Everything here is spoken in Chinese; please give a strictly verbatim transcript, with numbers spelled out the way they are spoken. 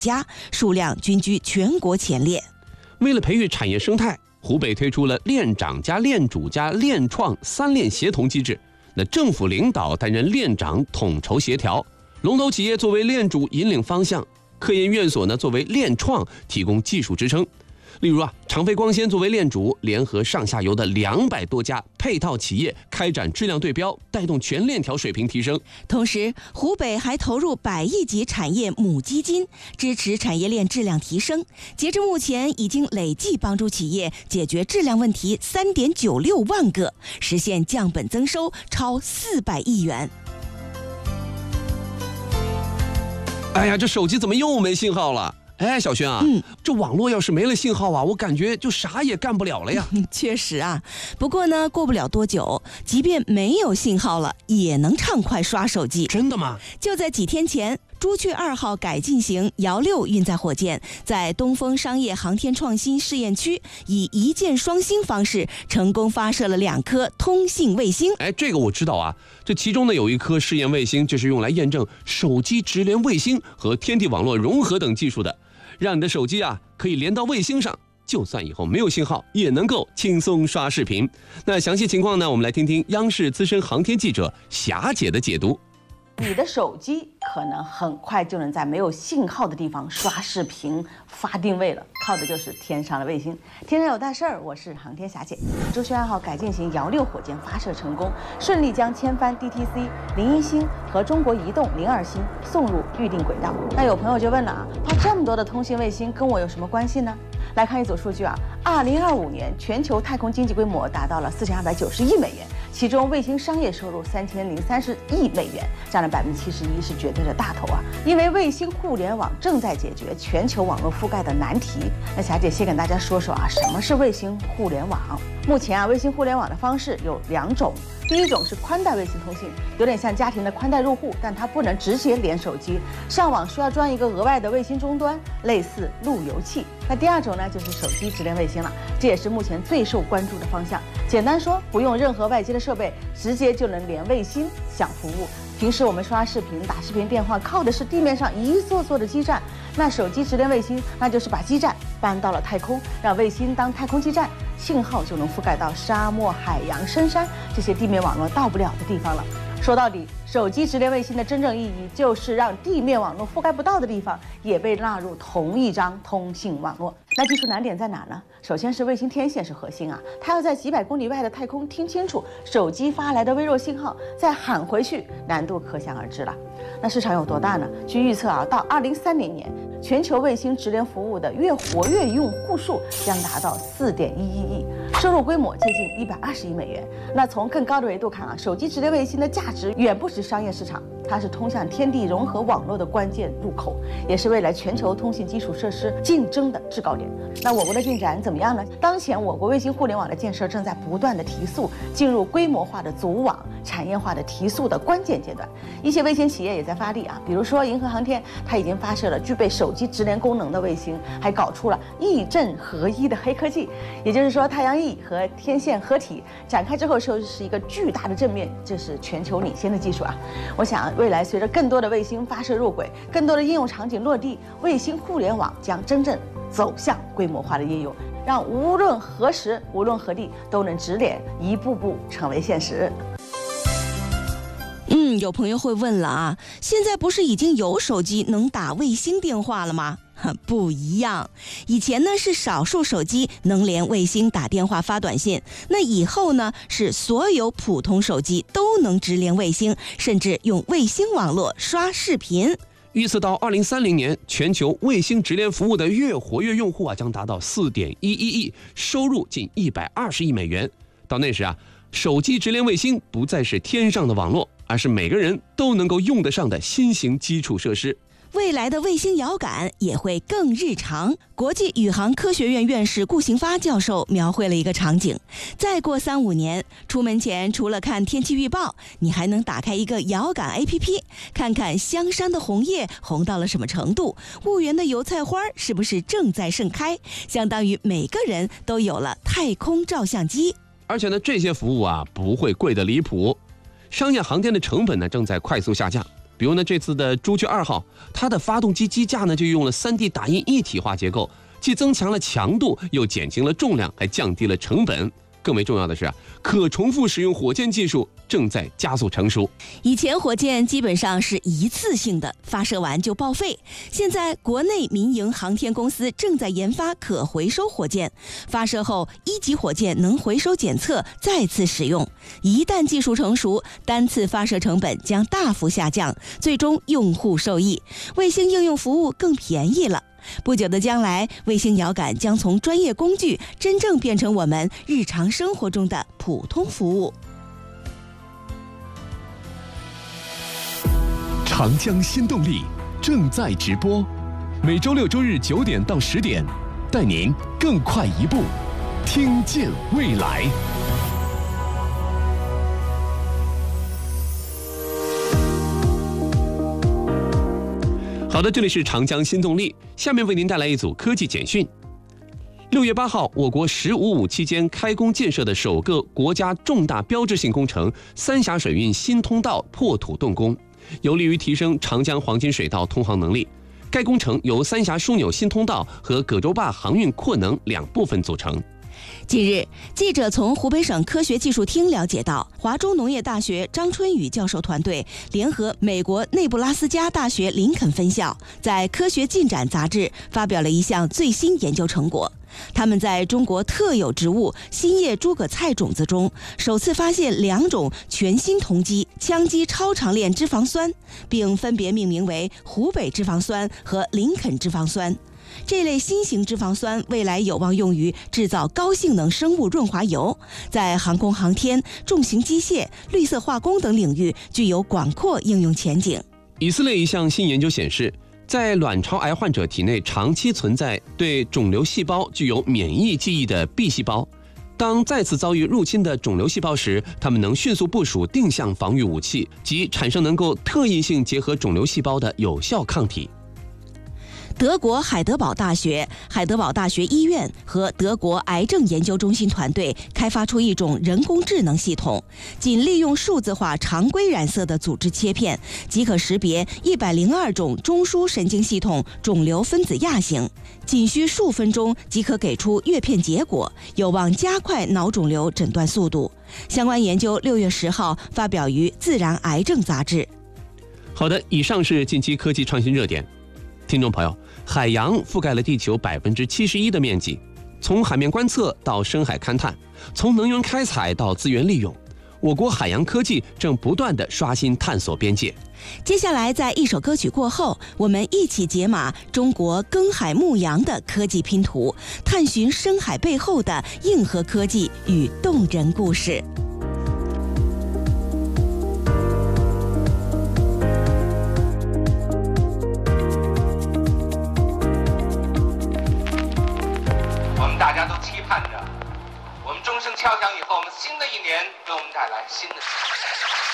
家，数量均居全国前列。 为了培育产业生态，湖北推出了链长加链主加链创三链协同机制。那政府领导担任链长统筹协调，龙头企业作为链主引领方向，科研院所呢作为链创提供技术支撑。例如啊，长飞光纤作为链主，联合上下游的两百多家配套企业开展质量对标，带动全链条水平提升。 同时，湖北还投入百亿级产业母基金，支持产业链质量提升。截至目前，已经累计帮助企业解决质量问题三点九六万个，实现降本增收超四百亿元。 哎呀，这手机怎么又没信号了？哎，小轩啊， 嗯， 这网络要是没了信号啊，我感觉就啥也干不了了呀。 确实啊，不过呢，过不了多久，即便没有信号了，也能畅快刷手机。 真的吗？ 就在几天前，朱雀二号改进型遥六运载火箭在东风商业航天创新试验区以一箭双星方式成功发射了两颗通信卫星。 哎，这个我知道啊，这其中呢有一颗试验卫星，就是用来验证手机直连卫星和天地网络融合等技术的。让你的手机啊可以连到卫星上，就算以后没有信号，也能够轻松刷视频。那详细情况呢，我们来听听央视资深航天记者霞姐的解读。 你的手机可能很快就能在没有信号的地方刷视频、发定位了，靠的就是天上的卫星。天上有大事儿，我是航天霞姐。朱雀二号改进型遥六火箭发射成功，顺利将千帆 D T C、零一星和中国移动零二星送入预定轨道。那有朋友就问了啊，发这么多的通信卫星跟我有什么关系呢？来看一组数据啊，二零二五年全球太空经济规模达到了四千二百九十亿美元，其中卫星商业收入三千零三十亿美元，占了百分之七十一，是绝对的大头啊！因为卫星互联网正在解决全球网络覆盖的难题。那霞姐先跟大家说说啊，什么是卫星互联网？目前啊，卫星互联网的方式有两种。第一种是宽带卫星通信，有点像家庭的宽带入户，但它不能直接连手机，上网需要装一个额外的卫星终端，类似路由器。那第二种呢，就是手机直连卫星了，这也是目前最受关注的方向。简单说，不用任何外接的设备，直接就能连卫星享服务。平时我们刷视频、打视频电话，靠的是地面上一座座的基站，那手机直连卫星，那就是把基站搬到了太空，让卫星当太空基站，信号就能覆盖到沙漠、海洋、深山这些地面网络到不了的地方了。说到底，手机直连卫星的真正意义就是让地面网络覆盖不到的地方也被纳入同一张通信网络。那技术难点在哪呢？首先是卫星天线是核心啊，它要在几百公里外的太空听清楚手机发来的微弱信号，再喊回去，难度可想而知了。那市场有多大呢？据预测啊，到二零三零年，全球卫星直连服务的月活跃用户数将达到四点一一亿，收入规模接近一百二十亿美元。那从更高的维度看啊，手机直连卫星的价值远不止商业市场，它是通向天地融合网络的关键入口，也是未来全球通信基础设施竞争的制高点。那我国的进展怎么样呢？当前我国卫星互联网的建设正在不断的提速，进入规模化的组网、产业化的提速的关键阶段。一些卫星企业也在发力啊，比如说银河航天，它已经发射了具备手机直连功能的卫星，还搞出了异振合一的黑科技，也就是说太阳翼和天线合体展开之后就是一个巨大的阵面，这是全球领先的技术啊。我想未来随着更多的卫星发射入轨，更多的应用场景落地，卫星互联网将真正走向规模化的应用，让无论何时无论何地都能直连，一步步成为现实。 嗯，有朋友会问了啊，现在不是已经有手机能打卫星电话了吗？不一样，以前呢是少数手机能连卫星打电话发短信，那以后呢是所有普通手机都能直连卫星，甚至用卫星网络刷视频。 预测到二零三零年，全球卫星直连服务的月活跃用户啊将达到四点一一亿，收入近一百二十亿美元。到那时啊，手机直连卫星不再是天上的网络，而是每个人都能够用得上的新型基础设施。 未来的卫星遥感也会更日常。国际宇航科学院院士顾行发教授描绘了一个场景：再过三五年，出门前除了看天气预报，你还能打开一个遥感 A P P， 看看香山的红叶红到了什么程度，婺源的油菜花是不是正在盛开，相当于每个人都有了太空照相机。 而且呢，这些服务啊不会贵得离谱。商业航天的成本呢正在快速下降。 比如呢，这次的朱雀二号，它的发动机机架呢就用了 三 D 打印一体化结构，既增强了强度，又减轻了重量，还降低了成本。更为重要的是，可重复使用火箭技术正在加速成熟。 以前火箭基本上是一次性的，发射完就报废。现在国内民营航天公司正在研发可回收火箭，发射后一级火箭能回收检测，再次使用。一旦技术成熟，单次发射成本将大幅下降，最终用户受益，卫星应用服务更便宜了。不久的将来，卫星遥感将从专业工具真正变成我们日常生活中的普通服务。 长江新动力正在直播，每周六周日九点到十点，带您更快一步，听见未来。 好的，这里是长江新动力，下面为您带来一组科技简讯。六月八号，我国“十五五”期间开工建设的首个国家重大标志性工程——三峡水运新通道破土动工，有利于提升长江黄金水道通航能力。该工程由三峡枢纽新通道和葛洲坝航运扩能两部分组成。 近日，记者从湖北省科学技术厅了解到，华中农业大学张春雨教授团队联合美国内布拉斯加大学林肯分校，在《科学进展》杂志发表了一项最新研究成果。他们在中国特有植物新叶诸葛菜种子中，首次发现两种全新酮基羟基超长链脂肪酸，并分别命名为湖北脂肪酸和林肯脂肪酸。这类新型脂肪酸未来有望用于制造高性能生物润滑油，在航空航天、重型机械、绿色化工等领域具有广阔应用前景。 以色列一项新研究显示，在卵巢癌患者体内长期存在对肿瘤细胞具有免疫记忆的 B 细胞，当再次遭遇入侵的肿瘤细胞时，它们能迅速部署定向防御武器，即产生能够特异性结合肿瘤细胞的有效抗体。 德国海德堡大学、海德堡大学医院和德国癌症研究中心团队开发出一种人工智能系统，仅利用数字化常规染色的组织切片，即可识别一百零二种中枢神经系统肿瘤分子亚型，仅需数分钟即可给出阅片结果，有望加快脑肿瘤诊断速度。相关研究六月十号发表于《自然癌症》杂志。 好的，以上是近期科技创新热点。听众朋友，海洋覆盖了地球百分之七十一的面积，从海面观测到深海勘探，从能源开采到资源利用，我国海洋科技正不断地刷新探索边界。 接下来，在一首歌曲过后，我们一起解码中国耕海牧羊的科技拼图，探寻深海背后的硬核科技与动人故事。 大家都期盼着，我们钟声敲响以后，我们新的一年给我们带来新的。